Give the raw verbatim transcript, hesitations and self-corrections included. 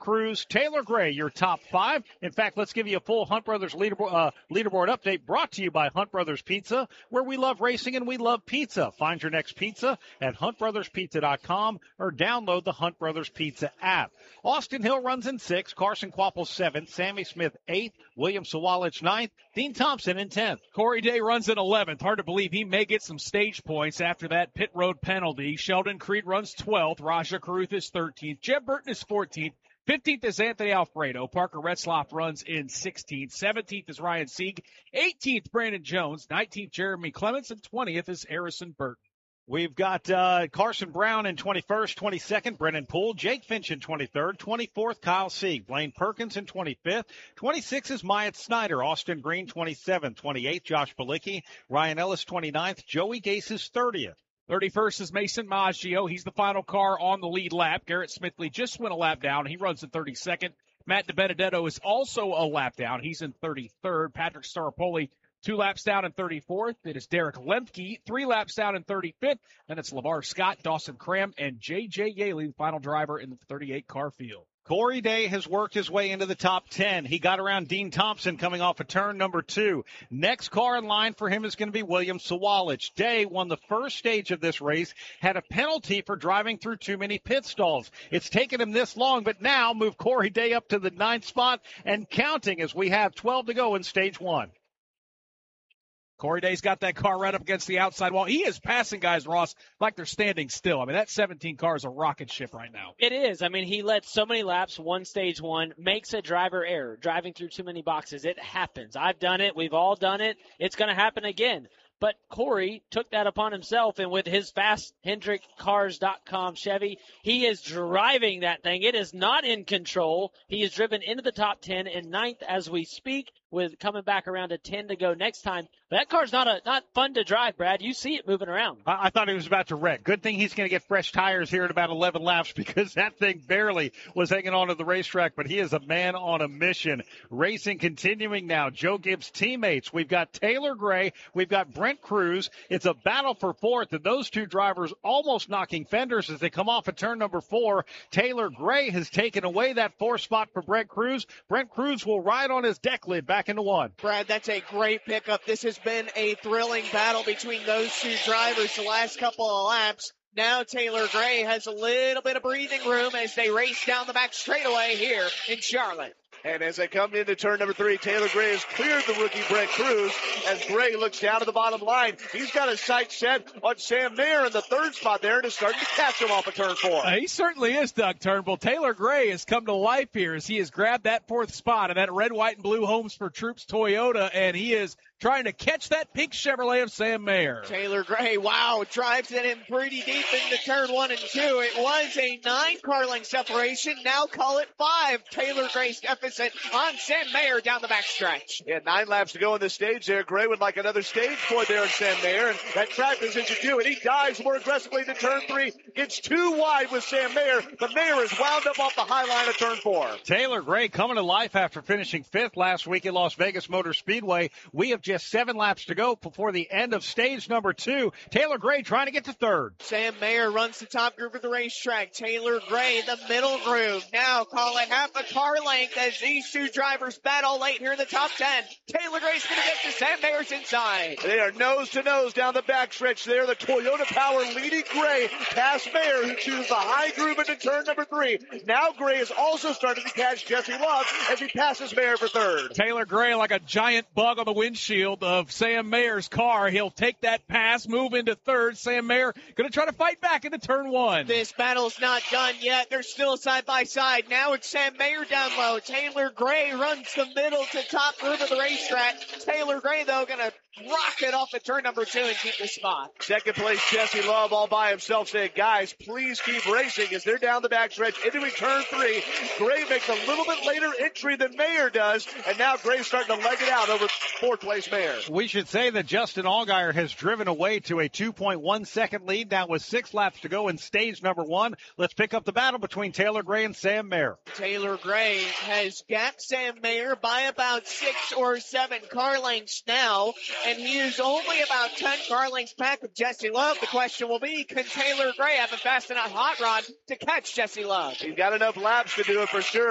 Cruz, Taylor Gray, your top five. In fact, let's give you a full Hunt Brothers leaderboard, uh, leaderboard update brought to you by Hunt Brothers Pizza, where we love racing and we love pizza. Find your next pizza at hunt brothers pizza dot com or download the Hunt Brothers Pizza app. Austin Hill runs in sixth, Carson Quapple seventh, Sammy Smith eighth, William Sawalich ninth, Dean Thompson in tenth. Corey Day runs in eleventh. Hard to believe he may get some stage points after that pit road penalty. Sheldon Creed runs twelfth. Raja Caruth is thirteenth. Jeb Burton is fourteenth. fifteenth is Anthony Alfredo. Parker Retzloff runs in sixteenth. seventeenth is Ryan Sieg. eighteenth, Brandon Jones. nineteenth, Jeremy Clements. And twentieth is Harrison Burton. We've got uh, Carson Brown in twenty-first, twenty-second, Brennan Poole, Jake Finch in twenty-third, twenty-fourth, Kyle Sieg, Blaine Perkins in twenty-fifth, twenty-sixth is Myatt Snyder, Austin Green twenty-seventh, twenty-eighth, Josh Balicki, Ryan Ellis twenty-ninth, Joey Gase is thirtieth. thirty-first is Mason Maggio. He's the final car on the lead lap. Garrett Smithley just went a lap down. He runs in thirty-second. Matt DiBenedetto is also a lap down. He's in thirty-third. Patrick Staropoli, two laps down in thirty-fourth. It is Derek Lemke, three laps down in thirty-fifth. Then it's LeVar Scott, Dawson Cram, and J J. Yaley, the final driver in the thirty-eight car field. Corey Day has worked his way into the top ten. He got around Dean Thompson coming off of turn number two. Next car in line for him is going to be William Sawalich. Day won the first stage of this race, had a penalty for driving through too many pit stalls. It's taken him this long, but now move Corey Day up to the ninth spot and counting as we have twelve to go in stage one. Corey Day's got that car right up against the outside wall. He is passing guys, Ross, like they're standing still. I mean, that seventeen car is a rocket ship right now. It is. I mean, he led so many laps, won stage one, makes a driver error, driving through too many boxes. It happens. I've done it. We've all done it. It's going to happen again. But Corey took that upon himself, and with his fast Hendrick Cars dot com Chevy, he is driving that thing. It is not in control. He is driven into the top ten and ninth as we speak, with coming back around to ten to go next time. But that car's not a not fun to drive, Brad. You see it moving around. I, I thought he was about to wreck. Good thing he's going to get fresh tires here in about eleven laps, because that thing barely was hanging on to the racetrack. But he is a man on a mission. Racing continuing now. Joe Gibbs' teammates. We've got Taylor Gray. We've got Brent Cruz. It's a battle for fourth, and those two drivers almost knocking fenders as they come off of turn number four. Taylor Gray has taken away that fourth spot for Brent Cruz. Brent Cruz will ride on his deck lid back into one. Brad, that's a great pickup. This has been a thrilling battle between those two drivers the last couple of laps. Now Taylor Gray has a little bit of breathing room as they race down the back straightaway here in Charlotte. And as they come into turn number three, Taylor Gray has cleared the rookie Brent Cruz as Gray looks down to the bottom line. He's got his sights set on Sam Mayer in the third spot there and is starting to catch him off of turn four. Uh, he certainly is, Doug Turnbull. Taylor Gray has come to life here as he has grabbed that fourth spot in that red, white, and blue Homes for Troops Toyota, and he is trying to catch that pink Chevrolet of Sam Mayer. Taylor Gray, wow, drives it in pretty deep into turn one and two. It was a nine car length separation. Now call it five. Taylor Gray's deficit on Sam Mayer down the backstretch. Yeah, nine laps to go in this stage there. Gray would like another stage point there on Sam Mayer, and that track position too. And he dives more aggressively to turn three. Gets too wide with Sam Mayer, but Mayer is wound up off the high line of turn four. Taylor Gray coming to life after finishing fifth last week at Las Vegas Motor Speedway. We have just seven laps to go before the end of stage number two. Taylor Gray trying to get to third. Sam Mayer runs the top groove of the racetrack. Taylor Gray, the middle groove. Now call it half a car length as these two drivers battle late here in the top ten. Taylor Gray's going to get to Sam Mayer's inside. They are nose to nose down the backstretch there. The Toyota Power leading Gray past Mayer, who chooses the high groove into turn number three. Now Gray is also starting to catch Jesse Love as he passes Mayer for third. Taylor Gray like a giant bug on the windshield of Sam Mayer's car. He'll take that pass, move into third. Sam Mayer going to try to fight back into turn one. This battle's not done yet. They're still side by side. Now it's Sam Mayer down low. Taylor Gray runs the middle to top groove of the racetrack. Taylor Gray, though, going to rocket off at turn number two and keep the spot. Second place, Jesse Love all by himself saying, guys, please keep racing as they're down the backstretch into turn three. Gray makes a little bit later entry than Mayer does, and now Gray's starting to leg it out over fourth place Mayer. We should say that Justin Allgaier has driven away to a two point one second lead now with six laps to go in stage number one. Let's pick up the battle between Taylor Gray and Sam Mayer. Taylor Gray has gapped Sam Mayer by about six or seven car lengths now, and he is only about ten car lengths back of Jesse Love. The question will be, can Taylor Gray have a fast enough hot rod to catch Jesse Love? He's got enough laps to do it for sure.